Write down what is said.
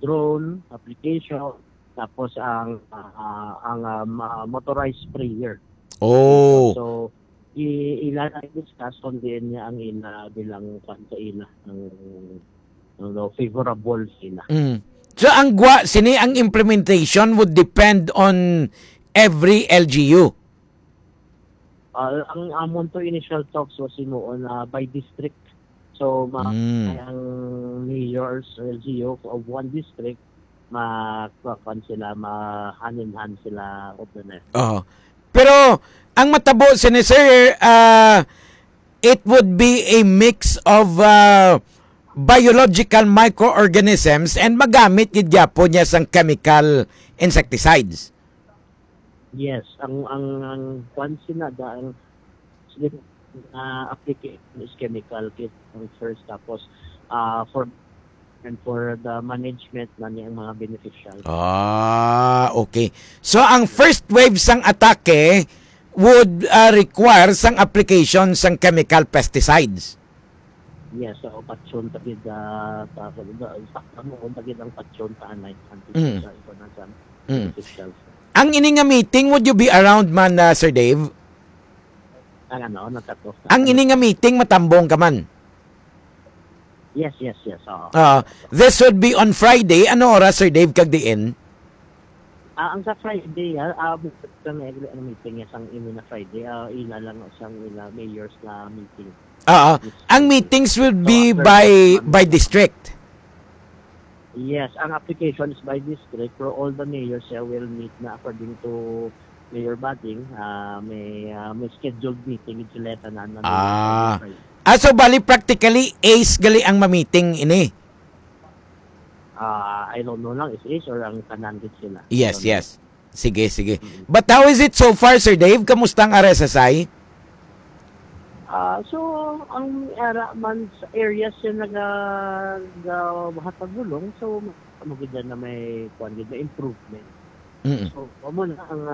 drone application, tapos motorized sprayer. Oh. So discuss on din niya ang ina bilang sa ina ng favorable sila. So ang sini ang implementation would depend on every LGU. Ang amon to initial talks was by district. So ang mayors LGU of one district hand in hand sila of the net. Pero ang matabo sini sir, it would be a mix of biological microorganisms and magamit gid gyapon niya sang chemical insecticides. Yes, ang pansinada ang application is chemical kit first, tapos for the management na niyang mga beneficial. Okay. So ang first wave sang atake would require sang application sang chemical pesticides. Yes, so patsun tagid tagid ang patsun ta anay beneficials. Ang ini nga meeting, would you be around man, Sir Dave? Ang ini nga meeting, matambong ka man? Yes. This would be on Friday. Ano oras, Sir Dave, kagdiin? Ang sa Friday, meeting ang ina na Friday, ila lang sang ila mayors na meeting. Ang meetings will be by district. Yes, ang application is by district, pero all the mayors will meet na according to Mayor Bading. May scheduled meeting sila tanan na. So bali practically ace gali ang ma-meeting ini. I don't know lang is ace or ang tanan gid sila. Yes. Sige. But how is it so far, Sir Dave? Kamusta ang RSSI? So ang man sa areas yung nagahatagulong, so maganda na may improvement. So mo na ang